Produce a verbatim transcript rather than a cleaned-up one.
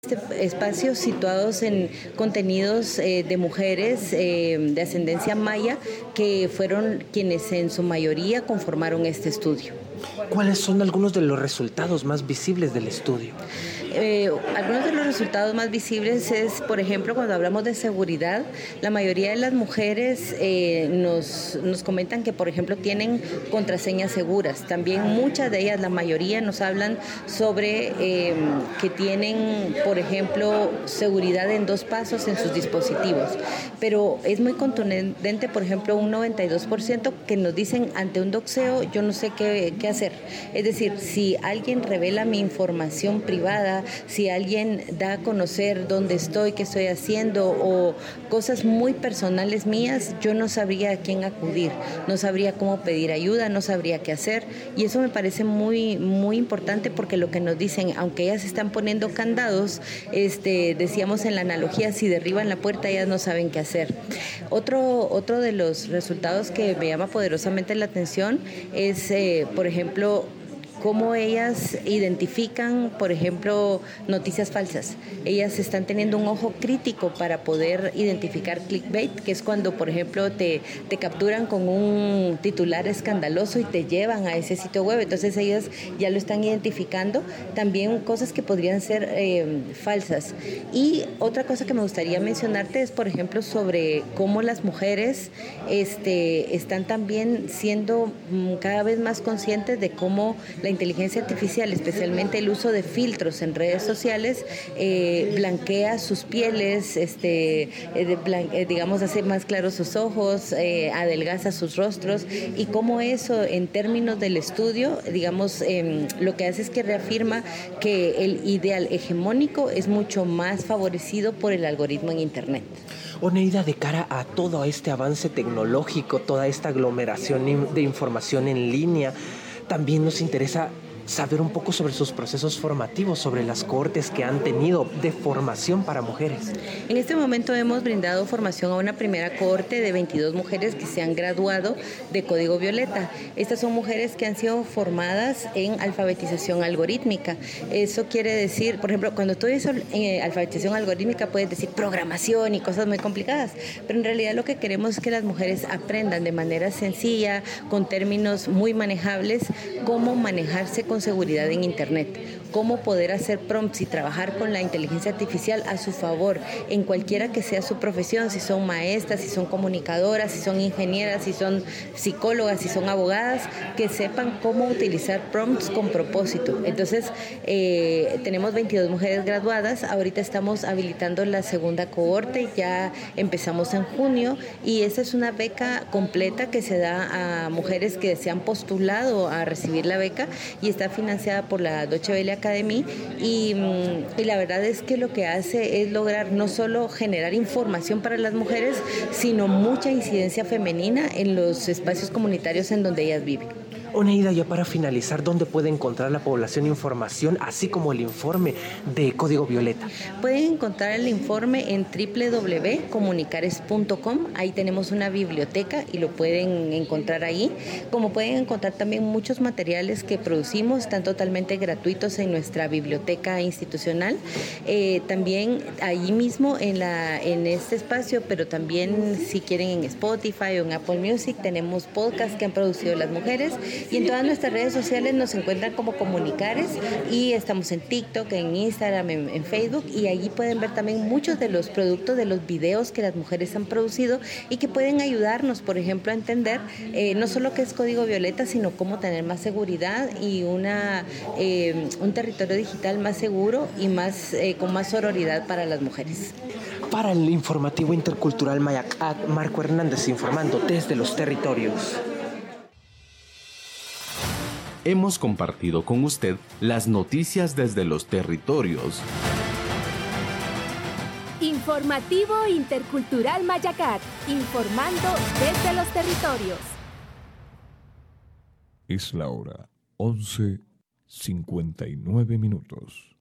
este espacio situados en contenidos eh, de mujeres eh, de ascendencia maya que fueron quienes en su mayoría conformaron este estudio. ¿Cuáles son algunos de los resultados más visibles del estudio? Eh, algunos de los resultados más visibles es, por ejemplo, cuando hablamos de seguridad, la mayoría de las mujeres eh, nos, nos comentan que, por ejemplo, tienen contraseñas seguras. También muchas de ellas, la mayoría, nos hablan sobre eh, que tienen, por ejemplo, seguridad en dos pasos en sus dispositivos. Pero es muy contundente, por ejemplo, un noventa y dos por ciento que nos dicen ante un doxeo, yo no sé qué, qué hacer. Es decir, si alguien revela mi información privada, si alguien da a conocer dónde estoy, qué estoy haciendo o cosas muy personales mías, yo no sabría a quién acudir, no sabría cómo pedir ayuda, no sabría qué hacer, y eso me parece muy, muy importante porque lo que nos dicen, aunque ellas están poniendo candados, este, decíamos en la analogía, si derriban la puerta ellas no saben qué hacer. Otro, otro de los resultados que me llama poderosamente la atención es, eh, por ejemplo, cómo ellas identifican, por ejemplo, noticias falsas. Ellas están teniendo un ojo crítico para poder identificar clickbait, que es cuando, por ejemplo, te, te capturan con un titular escandaloso y te llevan a ese sitio web. Entonces ellas ya lo están identificando. También cosas que podrían ser eh, falsas. Y otra cosa que me gustaría mencionarte es, por ejemplo, sobre cómo las mujeres este, están también siendo cada vez más conscientes de cómo la inteligencia artificial, especialmente el uso de filtros en redes sociales, eh, blanquea sus pieles, este, eh, blan- eh, digamos, hace más claros sus ojos, eh, adelgaza sus rostros, y cómo eso, en términos del estudio, digamos, eh, lo que hace es que reafirma que el ideal hegemónico es mucho más favorecido por el algoritmo en Internet. Oneida, de cara a todo este avance tecnológico, toda esta aglomeración de información en línea, también nos interesa saber un poco sobre sus procesos formativos, sobre las cohortes que han tenido de formación para mujeres. En este momento hemos brindado formación a una primera cohorte de veintidós mujeres que se han graduado de Código Violeta. Estas son mujeres que han sido formadas en alfabetización algorítmica. Eso quiere decir, por ejemplo, cuando tú dices eh, alfabetización algorítmica puedes decir programación y cosas muy complicadas, pero en realidad lo que queremos es que las mujeres aprendan de manera sencilla, con términos muy manejables, cómo manejarse con seguridad en Internet, cómo poder hacer prompts y trabajar con la inteligencia artificial a su favor en cualquiera que sea su profesión, si son maestras, si son comunicadoras, si son ingenieras, si son psicólogas, si son abogadas, que sepan cómo utilizar prompts con propósito. Entonces, eh, tenemos veintidós mujeres graduadas, ahorita estamos habilitando la segunda cohorte, ya empezamos en junio, y esta es una beca completa que se da a mujeres que se han postulado a recibir la beca y está financiada por la Deutsche Welle Academy, y, y la verdad es que lo que hace es lograr no solo generar información para las mujeres, sino mucha incidencia femenina en los espacios comunitarios en donde ellas viven. Oneida, ya para finalizar, ¿dónde puede encontrar la población información, así como el informe de Código Violeta? Pueden encontrar el informe en doble u doble u doble u punto comunicares punto com. Ahí tenemos una biblioteca y lo pueden encontrar ahí. Como pueden encontrar también muchos materiales que producimos, están totalmente gratuitos en nuestra biblioteca institucional. Eh, también ahí mismo en, la, en este espacio, pero también si quieren en Spotify o en Apple Music, tenemos podcasts que han producido las mujeres. Y en todas nuestras redes sociales nos encuentran como Comunicares, y estamos en TikTok, en Instagram, en, en Facebook, y allí pueden ver también muchos de los productos, de los videos que las mujeres han producido y que pueden ayudarnos, por ejemplo, a entender eh, no solo qué es Código Violeta, sino cómo tener más seguridad y una, eh, un territorio digital más seguro y más, eh, con más sororidad para las mujeres. Para el informativo intercultural Mayacat, Marco Hernández informando desde los territorios. Hemos compartido con usted las noticias desde los territorios. Informativo Intercultural Mayacat, informando desde los territorios. Es la hora once cincuenta y nueve minutos.